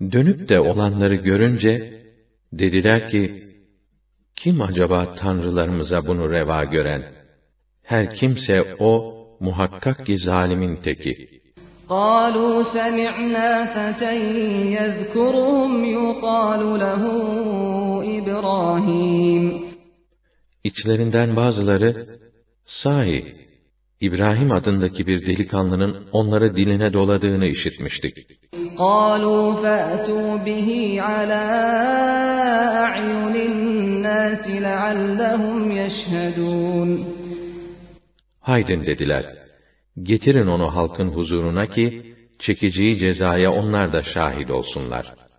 Dönüp de olanları görünce, dediler ki, kim acaba tanrılarımıza bunu reva gören? Her kimse o, muhakkak ki zalimin teki. قَالُوا سَمِعْنَا فَتًى يَذْكُرُهُمْ يُقَالُ لَهُ إِبْرَاهِيمُ. İçlerinden bazıları, sahi, İbrahim adındaki bir delikanlının onları diline doladığını işitmiştik. قَالُوا فَأْتُوا بِهِ عَلَى أَعْيُنِ النَّاسِ لَعَلَّهُمْ يَشْهَدُونَ. Haydin dediler, getirin onu halkın huzuruna ki, çekeceği cezaya onlar da şahit olsunlar.